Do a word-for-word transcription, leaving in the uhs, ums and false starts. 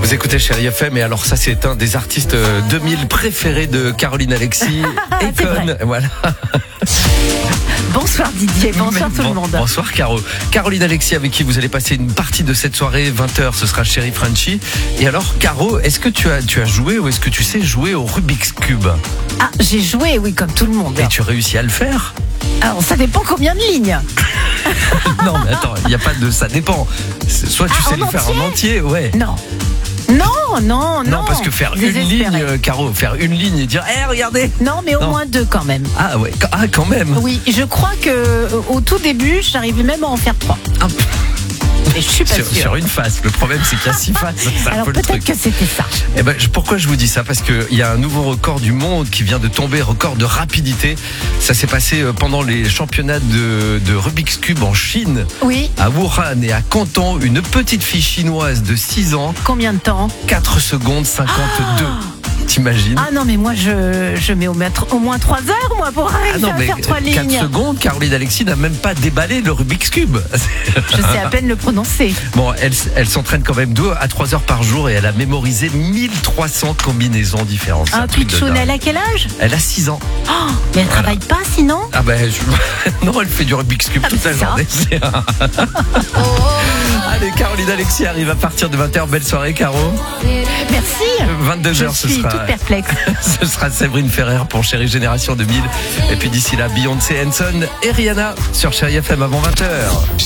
Vous écoutez Chérie F M et alors ça c'est un des artistes deux mille préférés de Caroline Alexis. Econ, voilà. Bonsoir Didier, bonsoir tout bon, le monde. Bonsoir Caro. Caroline Alexis avec qui vous allez passer une partie de cette soirée, vingt heures, ce sera Chérie Frenchy. Et alors Caro, est-ce que tu as, tu as joué ou est-ce que tu sais jouer au Rubik's Cube? Ah, j'ai joué, oui, comme tout le monde. Et tu réussis à le faire? Alors ça dépend combien de lignes. Non mais attends, il n'y a pas de ça dépend. Soit tu Ah, sais en le faire en entier, ouais. Non. Non, non, non. Non, parce que faire une Désespéré. ligne, euh, Caro, faire une ligne et dire, hé, regardez. Non, mais au Non. moins deux quand même. Ah ouais, ah quand même. Oui, je crois que euh, au tout début, j'arrivais même à en faire trois. Ah, Mais je suis pas sur, sûre. sur une face. Le problème, c'est qu'il y a six faces. C'est un Alors peu le peut-être truc. que c'était ça. Eh ben, je- pourquoi je vous dis ça? Parce qu'il y a un nouveau record du monde qui vient de tomber, record de rapidité. Ça s'est passé euh, pendant les championnats de, de Rubik's Cube en Chine, Oui. à Wuhan et à Canton. Une petite fille chinoise de six ans, Combien de temps? quatre secondes cinquante-deux. T'imagines? Ah non, mais moi je, je mets au, mètre, au moins trois heures moi pour arriver Ah non, à mais faire trois quatre lignes. secondes, Caroline Alexis n'a même pas déballé le Rubik's Cube. Je sais à peine le prononcer. Bon, elle, elle s'entraîne quand même deux à trois heures par jour et elle a mémorisé mille trois cents combinaisons différentes. C'est Un truc tweet de chaud, dingue. elle a quel âge? Elle a six ans. Oh, mais elle travaille pas sinon? Ah ben, je- non, elle fait du Rubik's Cube Ah, toute la c'est ça. journée. C'est un- Allez, Caroline Alexis arrive à partir de vingt heures. Belle soirée, Caro. Merci. vingt-deux heures, Je ce suis sera, toute perplexe. ce sera Séverine Ferrer pour Chérie Génération deux mille. Et puis d'ici là, Beyoncé, Hanson et Rihanna sur Chérie F M avant vingt heures.